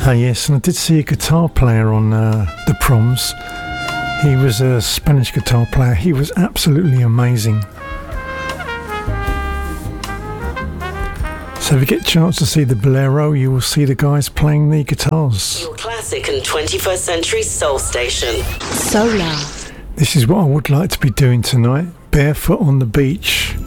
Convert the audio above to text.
Yes, and I did see a guitar player on the proms. He was a Spanish guitar player. He was absolutely amazing. So if you get a chance to see the Bolero, you will see the guys playing the guitars. Your classic and 21st century soul station. Solar. This is what I would like to be doing tonight. Barefoot on the beach.